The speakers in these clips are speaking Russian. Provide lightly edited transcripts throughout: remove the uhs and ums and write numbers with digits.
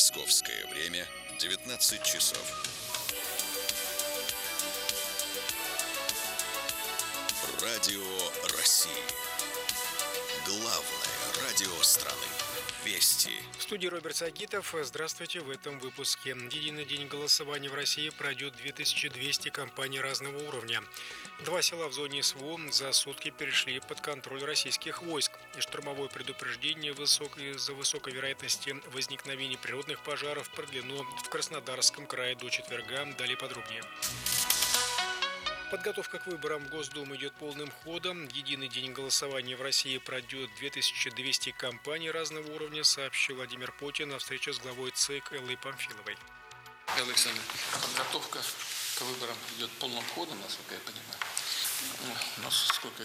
Московское время 19 часов. Радио России. Главное радио страны. Вести. В студии Роберт Сагитов. Здравствуйте. В этом выпуске. Единый день голосования в России пройдет 2200 компаний разного уровня. 2 села в зоне СВО за сутки перешли под контроль российских войск. И штормовое предупреждение из-за высокой вероятности возникновения природных пожаров продлено в Краснодарском крае до четверга. Далее подробнее. Подготовка к выборам в Госдуму идет полным ходом. Единый день голосования в России пройдет 2200 компаний разного уровня, сообщил Владимир Путин на встрече с главой ЦИК Эллой Памфиловой. Александр, подготовка к выборам идет полным ходом, насколько я понимаю. У нас сколько?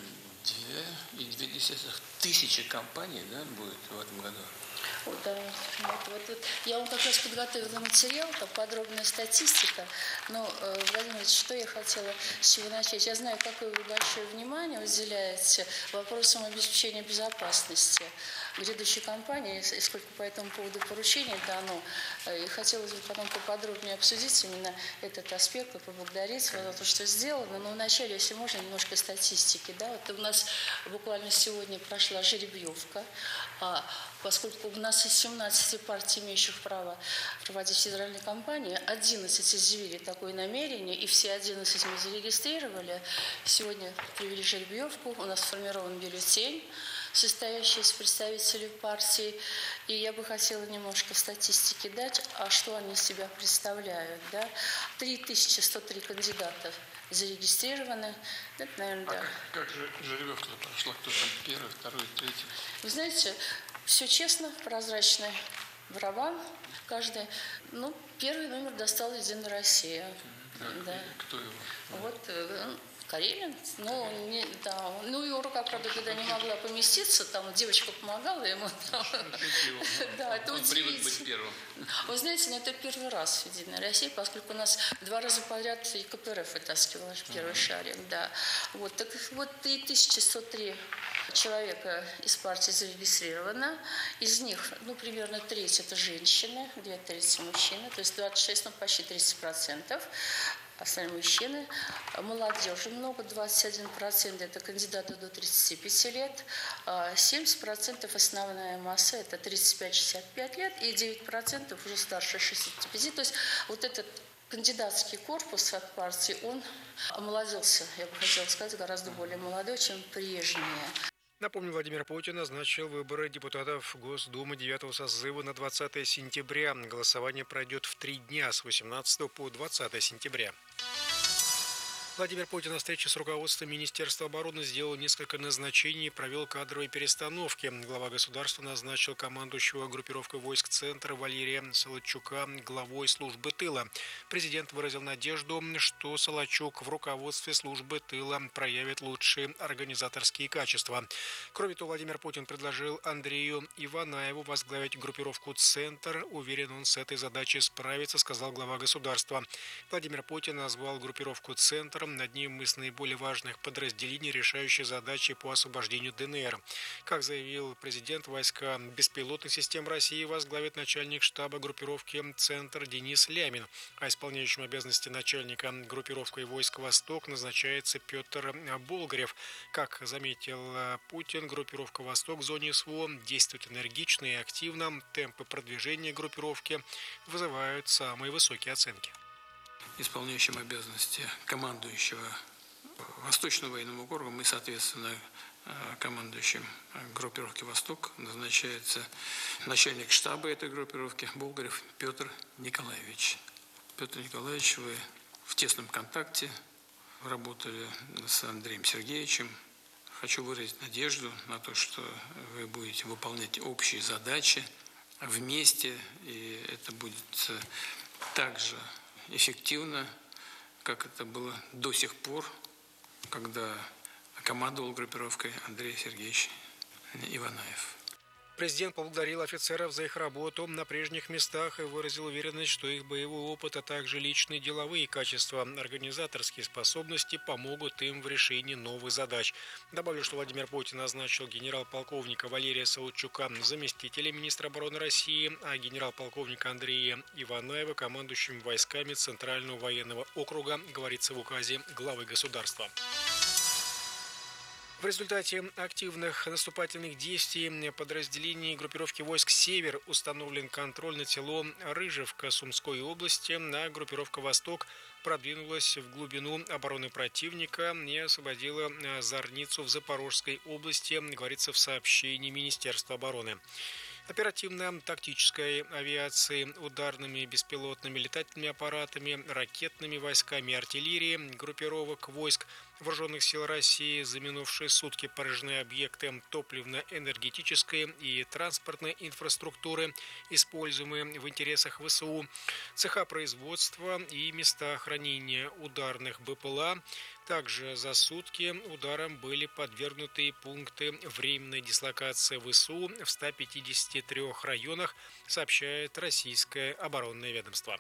2,2 тысячи компаний, да, будет в этом году? Да, вот. Я вам как раз подготовила материал, там подробная статистика. Но, Владимир Ильич, что я хотела с чего начать? Я знаю, какое вы большое внимание уделяете вопросам обеспечения безопасности грядущей кампании, и сколько по этому поводу поручений дано. И хотелось бы потом поподробнее обсудить именно этот аспект, и поблагодарить вас за то, что сделано. Но вначале, если можно, немножко статистики. Да? Вот у нас буквально сегодня прошла жеребьевка, поскольку у нас из 17 партий, имеющих право проводить федеральные кампании, 11 изъявили такое намерение, и все 11 мы зарегистрировали. Сегодня провели жеребьевку, у нас сформирован бюллетень, состоящий из представителей партии. И я бы хотела немножко статистики дать, а что они из себя представляют. Да? 3103 кандидата зарегистрированы. Это, наверное, да. Как же жеребьевка прошла? Кто там первый, второй, третий? Вы знаете, все честно, прозрачно. Барабан каждый. Первый номер достал «Единая Россия». Да. Кто его? Вот Карелин. Его рука, правда, тогда не могла поместиться. Там девочка помогала ему. Да, это удивительно. Привык быть первым. Вы знаете, это первый раз в «Единой России», поскольку у нас 2 раза подряд и КПРФ вытаскивала первый шарик. Да. Вот 3103 человека из партии зарегистрировано. Из них, примерно треть это женщины, 2/3 мужчины, то есть 26, почти 30%. Остальные мужчины. Молодежи много, 21% это кандидаты до 35 лет, 70% основная масса это 35-65 лет и 9% уже старше 65. То есть вот этот кандидатский корпус от партии, он омолодился, я бы хотела сказать, гораздо более молодой, чем прежние. Напомню, Владимир Путин назначил выборы депутатов Госдумы 9-го созыва на 20 сентября. Голосование пройдет в 3 дня с 18 по 20 сентября. Владимир Путин на встрече с руководством Министерства обороны сделал несколько назначений и провел кадровые перестановки. Глава государства назначил командующего группировкой войск «Центр» Валерия Солодчука главой службы тыла. Президент выразил надежду, что Солодчук в руководстве службы тыла проявит лучшие организаторские качества. Кроме того, Владимир Путин предложил Андрею Иванаеву возглавить группировку «Центр». Уверен, он с этой задачей справится, сказал глава государства. Владимир Путин назвал группировку «Центр» одним из наиболее важных подразделений, решающих задачи по освобождению ДНР. Как заявил президент, войска беспилотных систем России возглавит начальник штаба группировки «Центр» Денис Лямин, а исполняющим обязанности начальника группировки войск «Восток» назначается Петр Болгарев. Как заметил Путин, группировка «Восток» в зоне СВО действует энергично и активно. Темпы продвижения группировки вызывают самые высокие оценки. Исполняющим обязанности командующего Восточным военным округом и, соответственно, командующим группировки «Восток» назначается начальник штаба этой группировки Болгарев Петр Николаевич. Петр Николаевич, вы в тесном контакте работали с Андреем Сергеевичем. Хочу выразить надежду на то, что вы будете выполнять общие задачи вместе, и это будет также эффективно, как это было до сих пор, когда командовал группировкой Андрей Сергеевич Иванаев. Президент поблагодарил офицеров за их работу на прежних местах и выразил уверенность, что их боевой опыт, а также личные деловые качества, организаторские способности помогут им в решении новых задач. Добавлю, что Владимир Путин назначил генерал-полковника Валерия Солодчука заместителем министра обороны России, а генерал-полковника Андрея Иванаева командующим войсками Центрального военного округа, говорится в указе главы государства. В результате активных наступательных действий подразделений группировки войск «Север» установлен контроль над селом Рыжевка Сумской области, а группировка «Восток» продвинулась в глубину обороны противника и освободила Зорницу в Запорожской области, говорится в сообщении Министерства обороны. Оперативно-тактической авиацией, ударными беспилотными летательными аппаратами, ракетными войсками, артиллерией группировок войск Вооруженных сил России за минувшие сутки поражены объекты топливно-энергетической и транспортной инфраструктуры, используемые в интересах ВСУ, цеха производства и места хранения ударных БПЛА. Также за сутки ударам были подвергнуты пункты временной дислокации ВСУ в 153 районах, сообщает российское оборонное ведомство.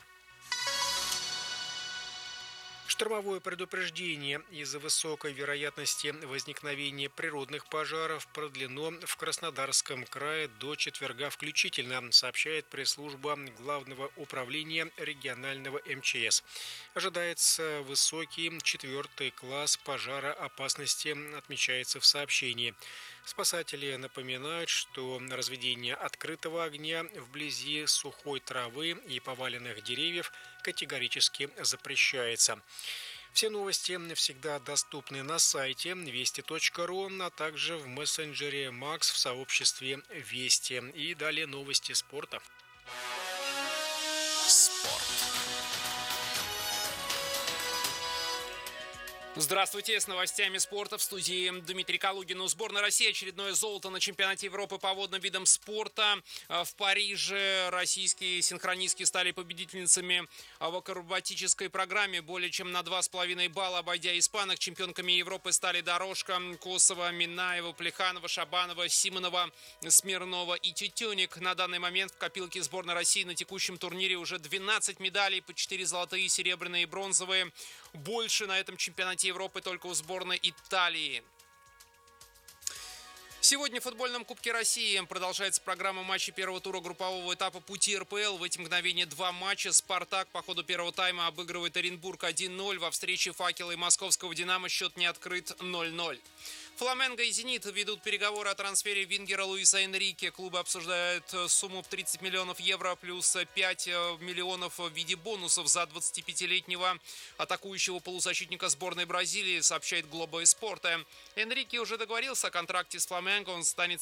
Штормовое предупреждение из-за высокой вероятности возникновения природных пожаров продлено в Краснодарском крае до четверга включительно, сообщает пресс-служба Главного управления регионального МЧС. Ожидается высокий 4-й класс пожароопасности, отмечается в сообщении. Спасатели напоминают, что разведение открытого огня вблизи сухой травы и поваленных деревьев категорически запрещается. Все новости всегда доступны на сайте вести.ру, а также в мессенджере Макс в сообществе Вести. И далее новости спорта. Спорт. Здравствуйте, с новостями спорта в студии Дмитрий Калугин. У сборной России очередное золото на чемпионате Европы по водным видам спорта. В Париже российские синхронистки стали победительницами в акробатической программе. Более чем на 2,5 балла обойдя испанок, чемпионками Европы стали Дорожка, Косова, Минаева, Плеханова, Шабанова, Симонова, Смирнова и Тютюник. На данный момент в копилке сборной России на текущем турнире уже 12 медалей, по 4 золотые, серебряные и бронзовые. Больше на этом чемпионате Европы только у сборной Италии. Сегодня в футбольном Кубке России продолжается программа матчей первого тура группового этапа пути РПЛ. В эти мгновения 2 матча. «Спартак» по ходу первого тайма обыгрывает Оренбург 1-0. Во встрече «Факела» и московского «Динамо» счет не открыт 0-0. «Фламенго» и «Зенит» ведут переговоры о трансфере вингера Луиса Энрике. Клубы обсуждают сумму в 30 миллионов евро плюс 5 миллионов в виде бонусов за 25-летнего атакующего полузащитника сборной Бразилии, сообщает Глобо Эспорте. Энрике уже договорился о контракте с «Фламенго». Он станет